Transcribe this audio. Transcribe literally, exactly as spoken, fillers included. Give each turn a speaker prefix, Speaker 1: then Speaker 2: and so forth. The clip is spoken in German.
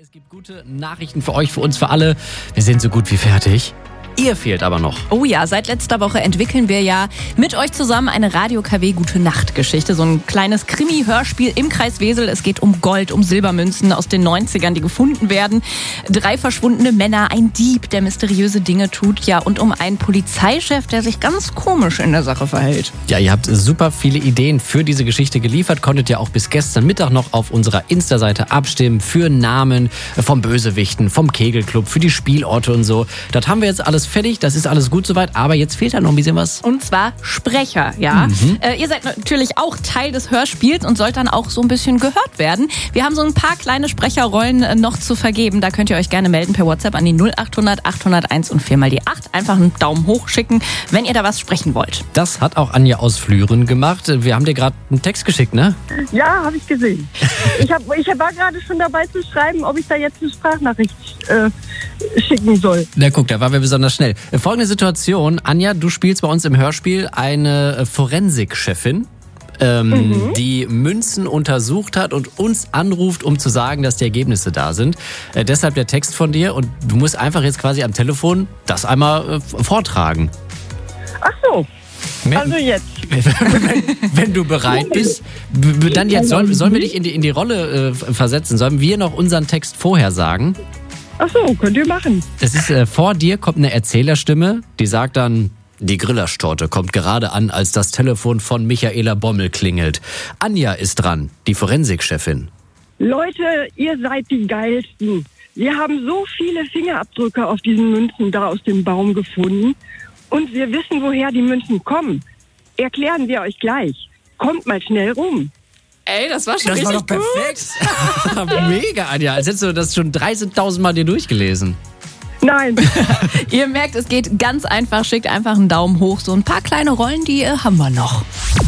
Speaker 1: Es gibt gute Nachrichten für euch, für uns, für alle. Wir sind so gut wie fertig. Ihr fehlt aber noch.
Speaker 2: Oh ja, seit letzter Woche entwickeln wir ja mit euch zusammen eine Radio-K W-Gute-Nacht-Geschichte. So ein kleines Krimi-Hörspiel im Kreis Wesel. Es geht um Gold, um Silbermünzen aus den neunzigern, die gefunden werden. Drei verschwundene Männer, ein Dieb, der mysteriöse Dinge tut. Ja, und um einen Polizeichef, der sich ganz komisch in der Sache verhält.
Speaker 1: Ja, ihr habt super viele Ideen für diese Geschichte geliefert. Konntet ja auch bis gestern Mittag noch auf unserer Insta-Seite abstimmen für Namen vom Bösewichten, vom Kegelclub, für die Spielorte und so. Das haben wir jetzt alles fertig, das ist alles gut soweit, aber jetzt fehlt da noch ein bisschen was.
Speaker 2: Und zwar Sprecher, ja. Mhm. Äh, ihr seid natürlich auch Teil des Hörspiels und sollt dann auch so ein bisschen gehört werden. Wir haben so ein paar kleine Sprecherrollen äh, noch zu vergeben. Da könnt ihr euch gerne melden per WhatsApp an die null acht hundert achthunderteins und vier mal die acht. Einfach einen Daumen hoch schicken, wenn ihr da was sprechen wollt.
Speaker 1: Das hat auch Anja aus Flüren gemacht. Wir haben dir gerade einen Text geschickt, ne?
Speaker 3: Ja, habe ich gesehen. Ich, hab, ich war gerade schon dabei zu schreiben, ob ich da jetzt eine Sprachnachricht äh, schicken soll.
Speaker 1: Na guck, da waren wir besonders schnell. Folgende Situation. Anja, du spielst bei uns im Hörspiel eine Forensikchefin, ähm, mhm. die Münzen untersucht hat und uns anruft, um zu sagen, dass die Ergebnisse da sind. Äh, deshalb der Text von dir und du musst einfach jetzt quasi am Telefon das einmal äh, vortragen.
Speaker 3: Ach so. Also jetzt.
Speaker 1: wenn, wenn du bereit bist, b- dann jetzt sollen, sollen wir dich in die, in die Rolle äh, versetzen. Sollen wir noch unseren Text vorher sagen?
Speaker 3: Ach so, könnt ihr machen.
Speaker 1: Es ist äh, vor dir kommt eine Erzählerstimme, die sagt dann: Die Grillertorte kommt gerade an, als das Telefon von Michaela Bommel klingelt. Anja ist dran, die Forensikchefin.
Speaker 3: Leute, ihr seid die Geilsten. Wir haben so viele Fingerabdrücke auf diesen Münzen da aus dem Baum gefunden. Und wir wissen, woher die Münzen kommen. Erklären wir euch gleich. Kommt mal schnell rum.
Speaker 2: Ey, das war schon
Speaker 1: Das
Speaker 2: richtig
Speaker 1: war doch perfekt. Mega, Anja. Als hättest du das schon dreizehntausend Mal dir durchgelesen.
Speaker 3: Nein.
Speaker 2: Ihr merkt, es geht ganz einfach. Schickt einfach einen Daumen hoch. So ein paar kleine Rollen, die äh, haben wir noch.